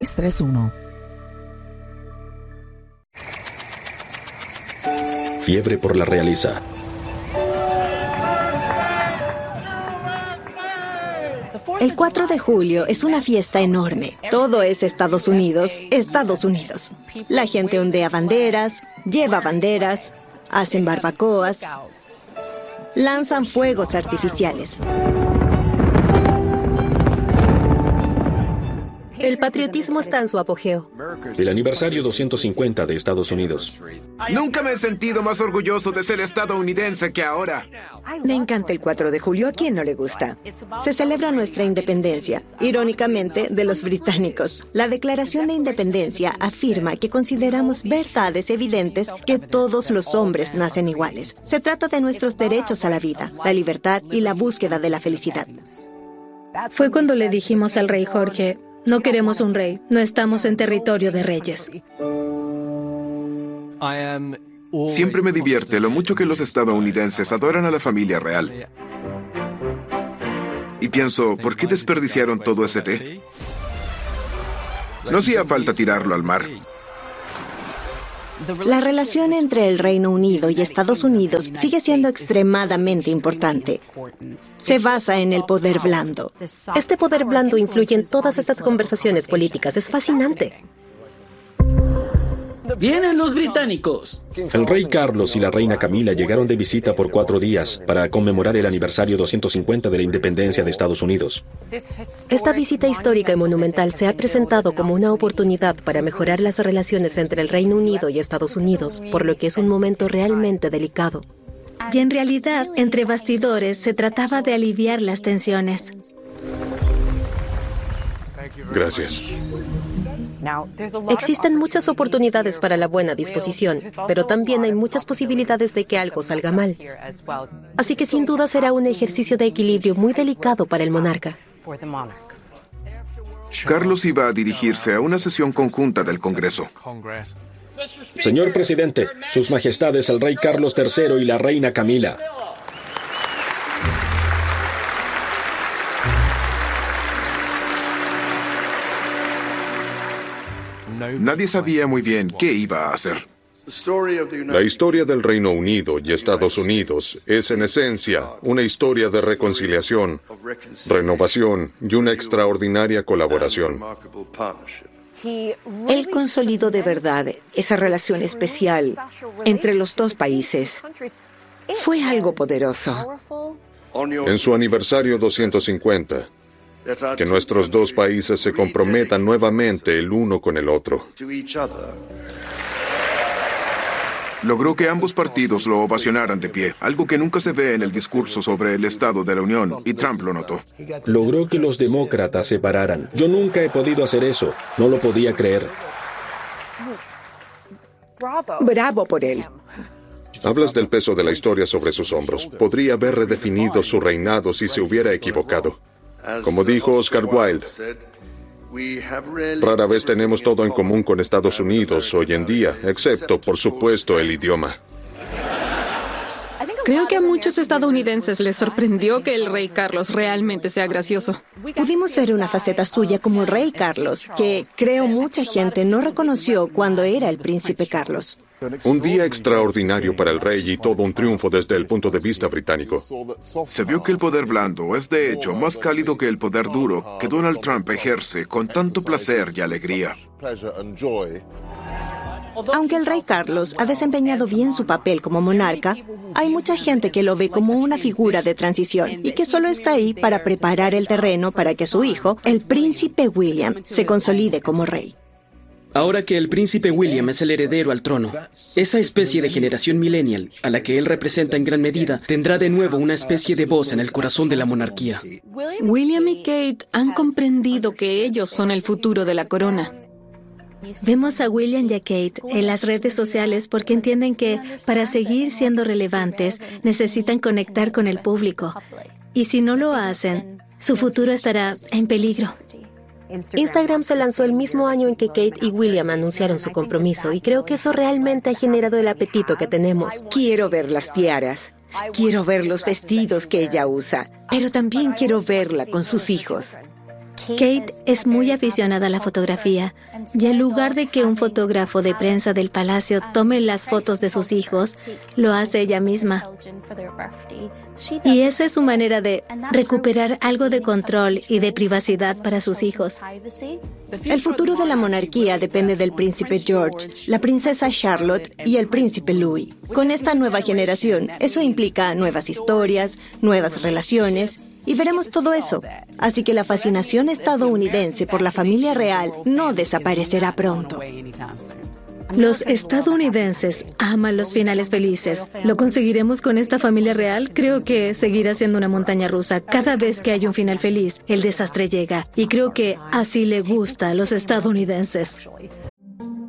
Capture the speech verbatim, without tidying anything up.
tres uno. Fiebre por la realeza. El cuatro de julio es una fiesta enorme. Todo es Estados Unidos, Estados Unidos. La gente ondea banderas, lleva banderas, hacen barbacoas, lanzan fuegos artificiales. El patriotismo está en su apogeo. El aniversario doscientos cincuenta de Estados Unidos. Nunca me he sentido más orgulloso de ser estadounidense que ahora. Me encanta el cuatro de julio. ¿A quién no le gusta? Se celebra nuestra independencia, irónicamente, de los británicos. La Declaración de Independencia afirma que consideramos verdades evidentes que todos los hombres nacen iguales. Se trata de nuestros derechos a la vida, la libertad y la búsqueda de la felicidad. Fue cuando le dijimos al rey Jorge: no queremos un rey, no estamos en territorio de reyes. Siempre me divierte lo mucho que los estadounidenses adoran a la familia real. Y pienso, ¿por qué desperdiciaron todo ese té? No hacía falta tirarlo al mar. La relación entre el Reino Unido y Estados Unidos sigue siendo extremadamente importante. Se basa en el poder blando. Este poder blando influye en todas estas conversaciones políticas. Es fascinante. ¡Vienen los británicos! El rey Carlos y la reina Camila llegaron de visita por cuatro días para conmemorar el aniversario doscientos cincuenta de la independencia de Estados Unidos. Esta visita histórica y monumental se ha presentado como una oportunidad para mejorar las relaciones entre el Reino Unido y Estados Unidos, por lo que es un momento realmente delicado. Y en realidad, entre bastidores, se trataba de aliviar las tensiones. Gracias. Existen muchas oportunidades para la buena disposición, pero también hay muchas posibilidades de que algo salga mal. Así que sin duda será un ejercicio de equilibrio muy delicado para el monarca. Carlos iba a dirigirse a una sesión conjunta del Congreso. Señor presidente, sus majestades el rey Carlos tercero y la reina Camila. Nadie sabía muy bien qué iba a hacer. La historia del Reino Unido y Estados Unidos es en esencia una historia de reconciliación, renovación y una extraordinaria colaboración. Él consolidó de verdad esa relación especial entre los dos países. Fue algo poderoso. En su aniversario doscientos cincuenta, que nuestros dos países se comprometan nuevamente el uno con el otro. Logró que ambos partidos lo ovacionaran de pie, algo que nunca se ve en el discurso sobre el Estado de la Unión, y Trump lo notó. Logró que los demócratas se pararan. Yo nunca he podido hacer eso. No lo podía creer. Bravo por él. Hablas del peso de la historia sobre sus hombros. Podría haber redefinido su reinado si se hubiera equivocado. Como dijo Oscar Wilde, rara vez tenemos todo en común con Estados Unidos hoy en día, excepto, por supuesto, el idioma. Creo que a muchos estadounidenses les sorprendió que el rey Carlos realmente sea gracioso. Pudimos ver una faceta suya como el rey Carlos, que creo mucha gente no reconoció cuando era el príncipe Carlos. Un día extraordinario para el rey y todo un triunfo desde el punto de vista británico. Se vio que el poder blando es de hecho más cálido que el poder duro que Donald Trump ejerce con tanto placer y alegría. Aunque el rey Carlos ha desempeñado bien su papel como monarca, hay mucha gente que lo ve como una figura de transición y que solo está ahí para preparar el terreno para que su hijo, el príncipe William, se consolide como rey. Ahora que el príncipe William es el heredero al trono, esa especie de generación millennial, a la que él representa en gran medida, tendrá de nuevo una especie de voz en el corazón de la monarquía. William y Kate han comprendido que ellos son el futuro de la corona. Vemos a William y a Kate en las redes sociales porque entienden que, para seguir siendo relevantes, necesitan conectar con el público. Y si no lo hacen, su futuro estará en peligro. Instagram se lanzó el mismo año en que Kate y William anunciaron su compromiso, y creo que eso realmente ha generado el apetito que tenemos. Quiero ver las tiaras. Quiero ver los vestidos que ella usa. Pero también quiero verla con sus hijos. Kate es muy aficionada a la fotografía y en lugar de que un fotógrafo de prensa del palacio tome las fotos de sus hijos, lo hace ella misma. Y esa es su manera de recuperar algo de control y de privacidad para sus hijos. El futuro de la monarquía depende del príncipe George, la princesa Charlotte y el príncipe Louis. Con esta nueva generación, eso implica nuevas historias, nuevas relaciones, y veremos todo eso. Así que la fascinación estadounidense por la familia real no desaparecerá pronto. Los estadounidenses aman los finales felices. ¿Lo conseguiremos con esta familia real? Creo que seguirá siendo una montaña rusa. Cada vez que hay un final feliz, el desastre llega. Y creo que así le gusta a los estadounidenses.